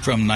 From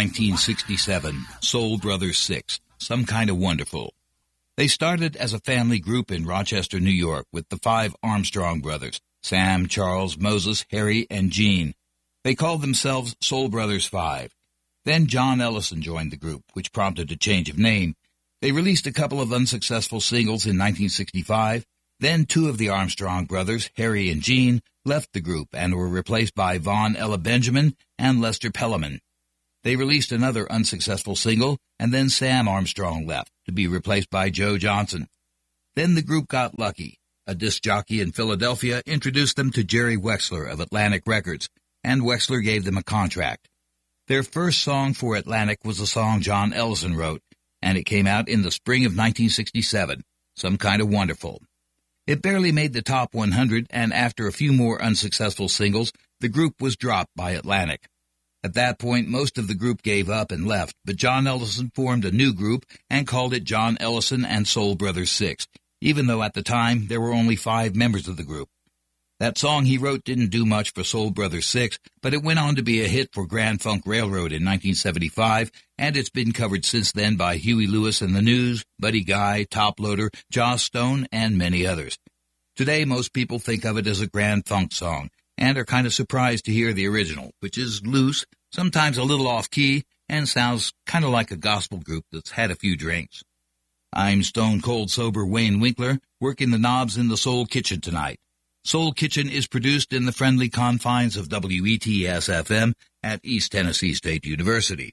1967, Soul Brothers 6, Some Kind of Wonderful. They started as a family group in Rochester, New York, with the 5 Armstrong brothers, Sam, Charles, Moses, Harry, and Gene. They called themselves Soul Brothers 5. Then John Ellison joined the group, which prompted a change of name. They released a couple of unsuccessful singles in 1965. Then 2 of the Armstrong brothers, Harry and Gene, left the group and were replaced by Vaughn Ella Benjamin and Lester Pelleman. They released another unsuccessful single, and then Sam Armstrong left, to be replaced by Joe Johnson. Then the group got lucky. A disc jockey in Philadelphia introduced them to Jerry Wexler of Atlantic Records, and Wexler gave them a contract. Their first song for Atlantic was a song John Ellison wrote, and it came out in the spring of 1967, Some Kind of Wonderful. It barely made the top 100, and after a few more unsuccessful singles, the group was dropped by Atlantic. At that point, most of the group gave up and left, but John Ellison formed a new group and called it John Ellison and Soul Brothers 6, even though at the time there were only 5 members of the group. That song he wrote didn't do much for Soul Brothers 6, but it went on to be a hit for Grand Funk Railroad in 1975, and it's been covered since then by Huey Lewis and the News, Buddy Guy, Top Loader, Joss Stone, and many others. Today, most people think of it as a Grand Funk song, and are kind of surprised to hear the original, which is loose, sometimes a little off-key, and sounds kind of like a gospel group that's had a few drinks. I'm stone cold sober Wayne Winkler, working the knobs in the Soul Kitchen tonight. Soul Kitchen is produced in the friendly confines of WETS-FM at East Tennessee State University.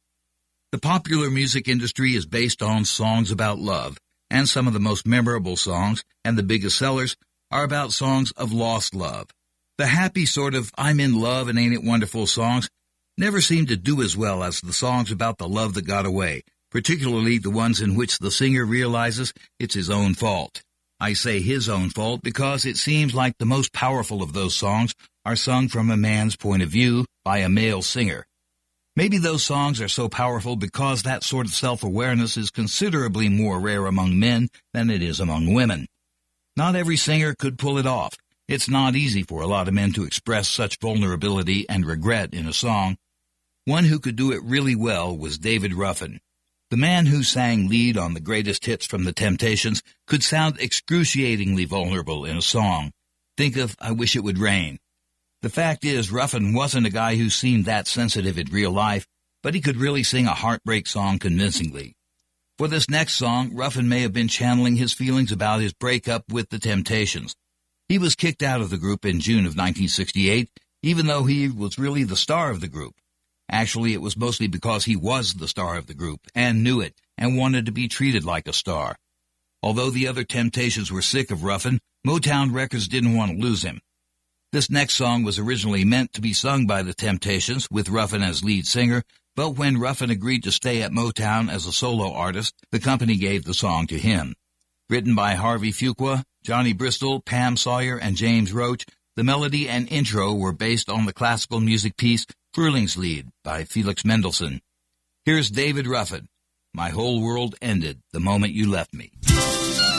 The popular music industry is based on songs about love, and some of the most memorable songs and the biggest sellers are about songs of lost love. The happy sort of I'm in love and ain't it wonderful songs never seem to do as well as the songs about the love that got away, particularly the ones in which the singer realizes it's his own fault. I say his own fault because it seems like the most powerful of those songs are sung from a man's point of view by a male singer. Maybe those songs are so powerful because that sort of self-awareness is considerably more rare among men than it is among women. Not every singer could pull it off. It's not easy for a lot of men to express such vulnerability and regret in a song. One who could do it really well was David Ruffin. The man who sang lead on the greatest hits from the Temptations could sound excruciatingly vulnerable in a song. Think of I Wish It Would Rain. The fact is, Ruffin wasn't a guy who seemed that sensitive in real life, but he could really sing a heartbreak song convincingly. For this next song, Ruffin may have been channeling his feelings about his breakup with the Temptations. He was kicked out of the group in June of 1968, even though he was really the star of the group. Actually, it was mostly because he was the star of the group and knew it and wanted to be treated like a star. Although the other Temptations were sick of Ruffin, Motown Records didn't want to lose him. This next song was originally meant to be sung by the Temptations with Ruffin as lead singer, but when Ruffin agreed to stay at Motown as a solo artist, the company gave the song to him. Written by Harvey Fuqua, Johnny Bristol, Pam Sawyer, and James Roach, the melody and intro were based on the classical music piece Frühlingslied by Felix Mendelssohn. Here's David Ruffin. My whole world ended the moment you left me.